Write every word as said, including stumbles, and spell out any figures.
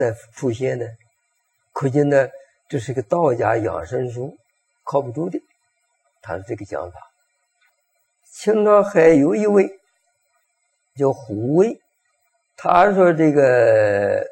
在出现呢，可见呢这是个道家养生书，靠不住的。他是这个讲法。清朝还有一位叫胡惟，他说这个